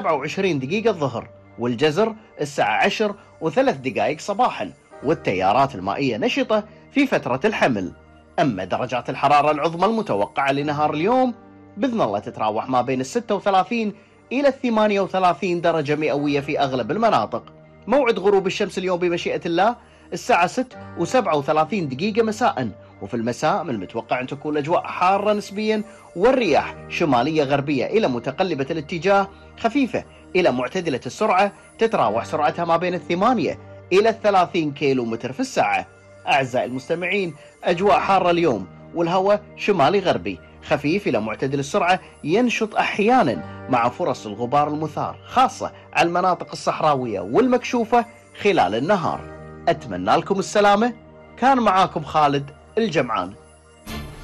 27 دقيقة الظهر، والجزر الساعة 10 و3 دقائق صباحا، والتيارات المائية نشطة في فترة الحمل. أما درجات الحرارة العظمى المتوقعة لنهار اليوم بإذن الله تتراوح ما بين 36 إلى 38 درجة مئوية في أغلب المناطق. موعد غروب الشمس اليوم بمشيئة الله الساعة 6 و37 دقيقة مساء، وفي المساء من المتوقع أن تكون الأجواء حارة نسبيا، والرياح شمالية غربية إلى متقلبة الاتجاه خفيفة إلى معتدلة السرعة، تتراوح سرعتها ما بين 8 إلى 30 كيلو متر في الساعة. أعزائي المستمعين، أجواء حارة اليوم، والهواء شمالي غربي خفيف إلى معتدل السرعة، ينشط أحيانا مع فرص الغبار المثار خاصة على المناطق الصحراوية والمكشوفة خلال النهار. أتمنى لكم السلامة. كان معاكم خالد الجمعان.